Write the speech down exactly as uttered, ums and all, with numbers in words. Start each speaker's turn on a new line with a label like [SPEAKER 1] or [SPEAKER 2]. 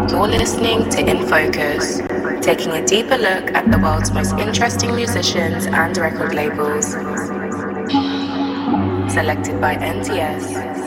[SPEAKER 1] You're listening to In Focus, taking a deeper look at the world's most interesting musicians and record labels. Selected by N T S.